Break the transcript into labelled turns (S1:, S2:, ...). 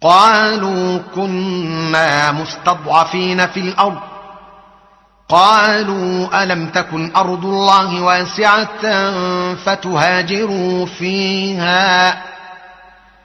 S1: قالوا كنا مستضعفين في الأرض قالوا ألم تكن أرض الله واسعة فتهاجروا فيها